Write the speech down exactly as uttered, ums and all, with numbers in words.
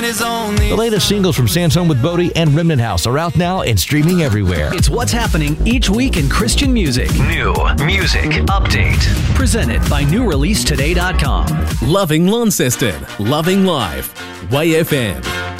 is only... The latest singles from Sansone with Bodie and Remnant House are out now and streaming everywhere. It's what's happening each week in Christian music. New music update. Presented by new release today dot com. Loving Launceston. Loving Life. Y F M.